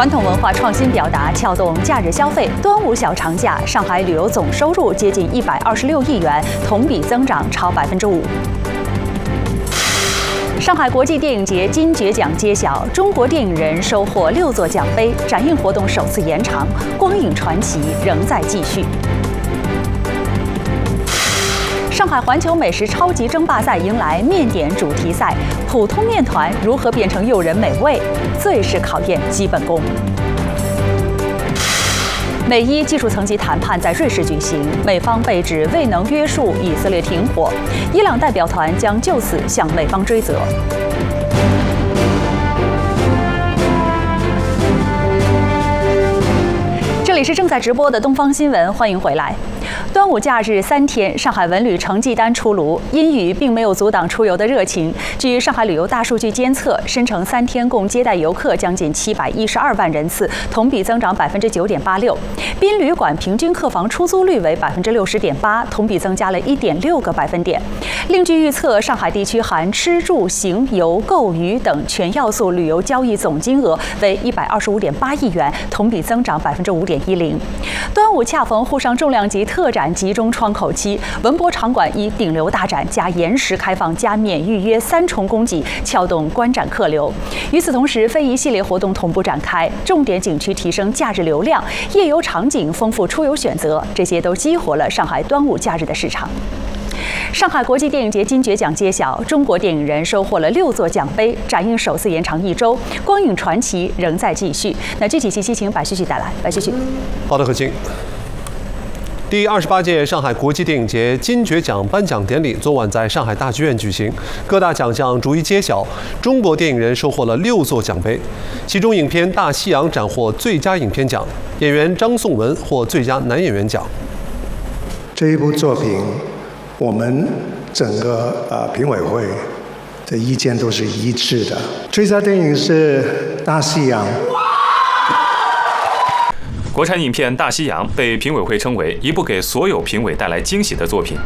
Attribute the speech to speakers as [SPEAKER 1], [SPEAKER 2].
[SPEAKER 1] 传统文化创新表达撬动假日消费，端午小长假，上海旅游总收入接近126亿元，同比增长超5%。上海国际电影节金爵奖揭晓，中国电影人收获6座奖杯，展映活动首次延长，光影传奇仍在继续。上海环球美食超级争霸赛迎来面点主题赛，普通面团如何变成诱人美味，最是考验基本功。美伊技术层级谈判在瑞士举行，美方被指未能约束以色列停火，伊朗代表团将就此向美方追责。这里是正在直播的东方新闻，欢迎回来。端午假日3天，上海文旅成绩单出炉，阴雨并没有阻挡出游的热情。据上海旅游大数据监测，申城3天共接待游客将近712万人次，同比增长9.86%。宾旅馆平均客房出租率为60.8%，同比增加了1.6个百分点。另据预测，上海地区含吃住行游购娱等全要素旅游交易总金额为125.8亿元，同比增长5.10%。端午恰逢沪上重量级特展集中窗口期，文博场馆以顶流大展加延时开放加免预约3重供给，撬动观展客流。与此同时，非遗系列活动同步展开，重点景区提升假日流量，夜游场景丰富出游选择，这些都激活了上海端午假日的市场。上海国际电影节金爵奖揭晓，中国电影人收获了6座奖杯，展映首次延长1周，光影传奇仍在继续。那具体信息请白旭旭带来。白旭旭，
[SPEAKER 2] 好的，何晴。第28届上海国际电影节金爵奖颁奖典礼昨晚在上海大剧院举行，各大奖项逐一揭晓，中国电影人收获了6座奖杯，其中影片《大西洋》斩获最佳影片奖，演员张颂文获最佳男演员奖。
[SPEAKER 3] 这一部作品，我们整个评委会的意见都是一致的。最佳电影是《大西洋》。
[SPEAKER 4] 国产影片《大西洋》被评委会称为一部给所有评委带来惊喜的作品。